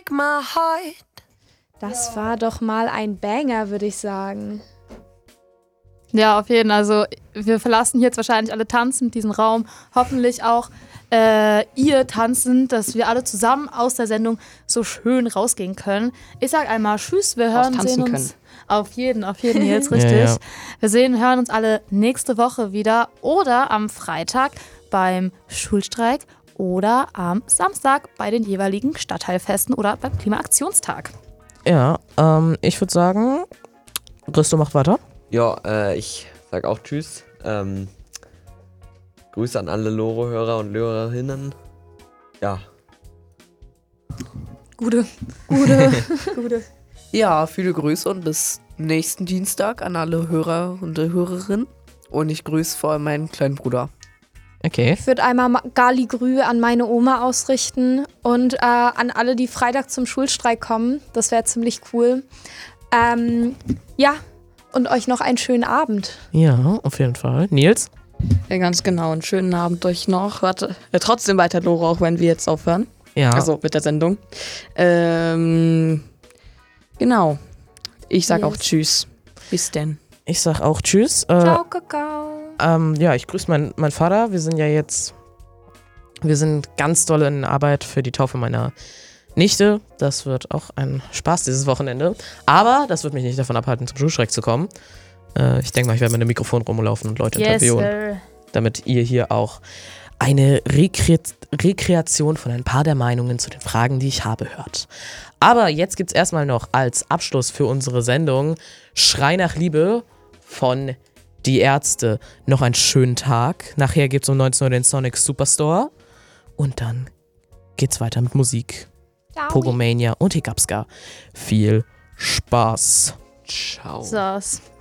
break my heart. Das war doch mal ein Banger, würde ich sagen. Ja, auf jeden Fall. Also wir verlassen jetzt wahrscheinlich alle tanzend diesen Raum. Hoffentlich auch ihr tanzend, dass wir alle zusammen aus der Sendung so schön rausgehen können. Ich sag einmal Tschüss, wir hören, sehen uns. Können. Auf jeden, jetzt richtig. Ja. Wir hören uns alle nächste Woche wieder oder am Freitag beim Schulstreik oder am Samstag bei den jeweiligen Stadtteilfesten oder beim Klimaaktionstag. Ja, ich würde sagen, Christo macht weiter. Ja, ich sag auch Tschüss. Grüße an alle Lore-Hörer und Hörerinnen. Ja. Gute. Ja, viele Grüße und bis nächsten Dienstag an alle Hörer und Hörerinnen. Und ich grüße vor allem meinen kleinen Bruder. Okay. Ich würde einmal Gali-Grü an meine Oma ausrichten und an alle, die Freitag zum Schulstreik kommen. Das wäre ziemlich cool. Ja, und euch noch einen schönen Abend. Ja, auf jeden Fall. Nils? Ja, ganz genau. Einen schönen Abend euch noch. Warte, trotzdem weiter Lore, auch wenn wir jetzt aufhören. Ja. Also mit der Sendung. Genau. Ich sag auch Tschüss. Bis denn. Ich sag auch Tschüss. Ciao, Kakao. Ja, ich grüße meinen Vater. Wir sind ganz doll in Arbeit für die Taufe meiner Nichte. Das wird auch ein Spaß dieses Wochenende. Aber das wird mich nicht davon abhalten, zum Schulstreik zu kommen. Ich denke mal, ich werde mit einem Mikrofon rumlaufen und Leute interviewen. Sir. Damit ihr hier auch eine Rekreation von ein paar der Meinungen zu den Fragen, die ich habe, hört. Aber jetzt gibt es erstmal noch als Abschluss für unsere Sendung Schrei nach Liebe von Die Ärzte. Noch einen schönen Tag. Nachher gibt es um 19 Uhr den Sonic Superstore. Und dann geht's weiter mit Musik. Ciao. Pogomania und Hiccupska. Viel Spaß. Ciao. So.